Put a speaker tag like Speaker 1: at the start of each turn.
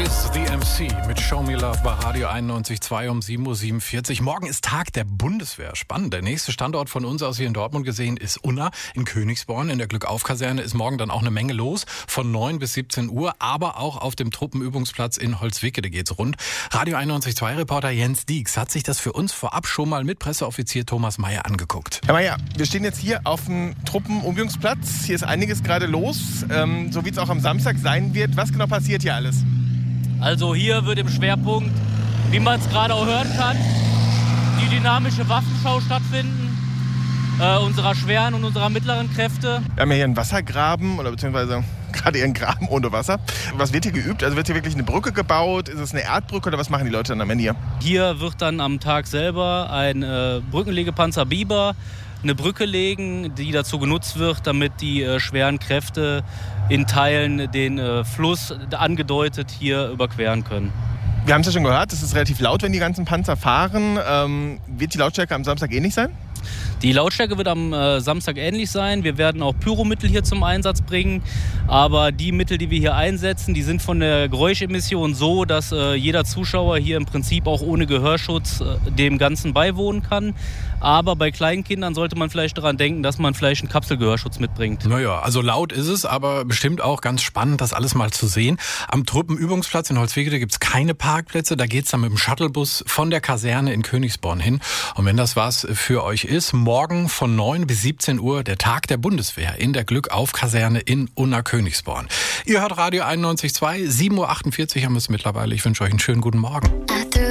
Speaker 1: ist The MC mit Show Me Love bei Radio 91.2 um 7.47 Uhr. Morgen ist Tag der Bundeswehr. Spannend. Der nächste Standort von uns aus hier in Dortmund gesehen ist Unna in Königsborn. In der Glückauf-Kaserne ist morgen dann auch eine Menge los. Von 9 bis 17 Uhr. Aber auch auf dem Truppenübungsplatz in Holzwickede geht's rund. Radio 91.2-Reporter Jens Dieks hat sich das für uns vorab schon mal mit Presseoffizier Thomas Meyer angeguckt.
Speaker 2: Herr Meyer, wir stehen jetzt hier auf dem Truppenübungsplatz. Hier ist einiges gerade los, so wie es auch am Samstag sein wird. Was genau passiert hier alles?
Speaker 3: Also hier wird im Schwerpunkt, wie man es gerade auch hören kann, die dynamische Waffenschau stattfinden, unserer schweren und unserer mittleren Kräfte.
Speaker 2: Wir haben ja hier einen Wassergraben oder beziehungsweise gerade ihren Graben ohne Wasser. Was wird hier geübt? Also wird hier wirklich eine Brücke gebaut? Ist es eine Erdbrücke oder was machen die Leute dann am Ende hier?
Speaker 3: Hier wird dann am Tag selber ein Brückenlegepanzer Biber eine Brücke legen, die dazu genutzt wird, damit die schweren Kräfte in Teilen den Fluss angedeutet hier überqueren können.
Speaker 2: Wir haben es ja schon gehört, es ist relativ laut, wenn die ganzen Panzer fahren. Wird die Lautstärke am Samstag ähnlich sein?
Speaker 3: Die Lautstärke wird am Samstag ähnlich sein. Wir werden auch Pyromittel hier zum Einsatz bringen. Aber die Mittel, die wir hier einsetzen, die sind von der Geräuschemission so, dass jeder Zuschauer hier im Prinzip auch ohne Gehörschutz dem Ganzen beiwohnen kann. Aber bei kleinen Kindern sollte man vielleicht daran denken, dass man vielleicht einen Kapselgehörschutz mitbringt.
Speaker 1: Naja, also laut ist es, aber bestimmt auch ganz spannend, das alles mal zu sehen. Am Truppenübungsplatz in Holzwickede gibt's keine Parkplätze. Da geht's dann mit dem Shuttlebus von der Kaserne in Königsborn hin. Und wenn das was für euch ist, morgen von 9 bis 17 Uhr der Tag der Bundeswehr in der Glückauf-Kaserne in Unna Königsborn. Ihr hört Radio 91.2, 7.48 Uhr haben wir es mittlerweile. Ich wünsche euch einen schönen guten Morgen.